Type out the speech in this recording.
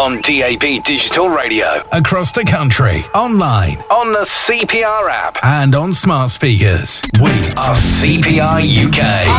On DAB digital radio. Across the country. Online. On the CPR app. And on smart speakers. We are CPR UK.